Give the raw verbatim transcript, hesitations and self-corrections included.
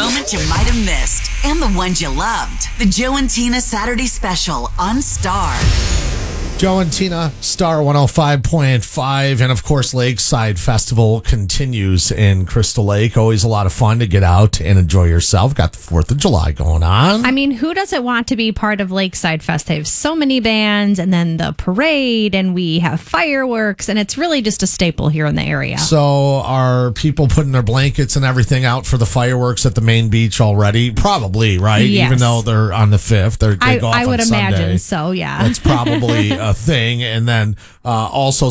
moments you might have missed and the ones you loved. The Joe and Tina Saturday Special on Star. Joe and Tina, Star one oh five point five. And of course, Lakeside Festival continues in Crystal Lake. Always a lot of fun to get out and enjoy yourself. Got the fourth of July going on. I mean, who doesn't want to be part of Lakeside Fest? They have so many bands, and then the parade, and we have fireworks, and it's really just a staple here in the area. So are people putting their blankets and everything out for the fireworks at the main beach already? Probably, right? Yes. Even though they're on the fifth. They're, they I, go off I would on imagine Sunday. so, yeah. That's probably a thing. And then uh, also